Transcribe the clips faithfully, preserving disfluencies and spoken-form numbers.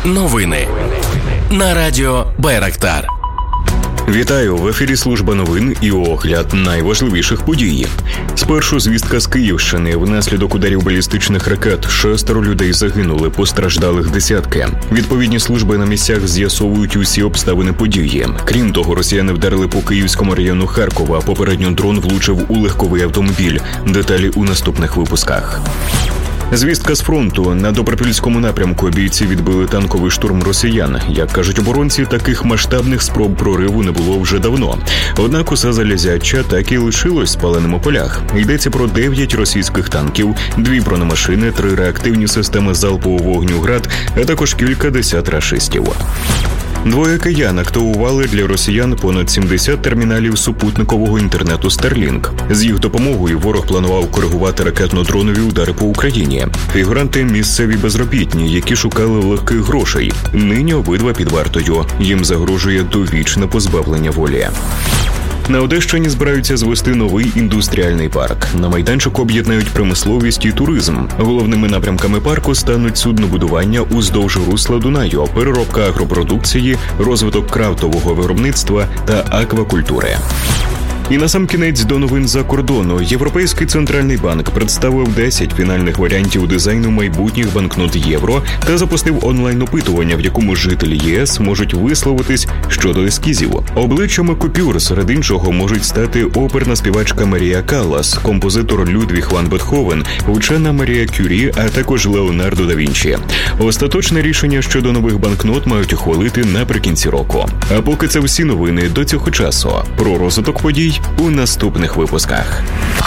Новини на радіо Байрактар. Вітаю! В ефірі служба новин і огляд найважливіших подій. Спершу звістка з Київщини. Внаслідок ударів балістичних ракет шестеро людей загинули, постраждалих десятки. Відповідні служби на місцях з'ясовують усі обставини події. Крім того, росіяни вдарили по Київському району Харкова. Попередньо дрон влучив у легковий автомобіль. Деталі у наступних випусках. Звістка з фронту. На Добропільському напрямку бійці відбили танковий штурм росіян. Як кажуть оборонці, таких масштабних спроб прориву не було вже давно. Однак усе залізяча так і лишилось спаленим у полях. Йдеться про дев'ять російських танків, дві бронемашини, три реактивні системи залпового вогню «Град», а також кілька десят рашистів. Двоє киян активували для росіян понад сімдесят терміналів супутникового інтернету Starlink. З їх допомогою ворог планував коригувати ракетно-дронові удари по Україні. Фігуранти – місцеві безробітні, які шукали легких грошей. Нині обидва під вартою. Їм загрожує довічне позбавлення волі. На Одещині збираються звести новий індустріальний парк. На майданчику об'єднають промисловість і туризм. Головними напрямками парку стануть суднобудування уздовж русла Дунаю, переробка агропродукції, розвиток крафтового виробництва та аквакультури. І насамкінець до новин за кордону. Європейський центральний банк представив десять фінальних варіантів дизайну майбутніх банкнот євро та запустив онлайн-опитування, в якому жителі ЄС можуть висловитись щодо ескізів. Обличчями купюр серед іншого можуть стати оперна співачка Марія Каллас, композитор Людвіг ван Бетховен, вчена Марія Кюрі, а також Леонардо да Вінчі. Остаточне рішення щодо нових банкнот мають ухвалити наприкінці року. А поки це всі новини до цього часу. Про розвиток подій у наступних випусках.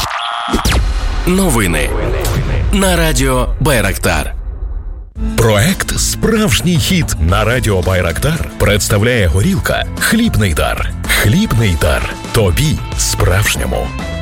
Новини на радіо Байрактар. Проект «Справжній хіт» на радіо Байрактар представляє горілка «Хлібний дар». Хлібний дар. Тобі справжньому.